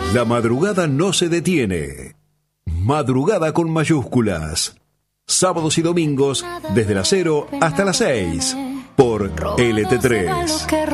La madrugada no se detiene. Madrugada con mayúsculas. Sábados y domingos desde las 0 hasta las 6 por LT3.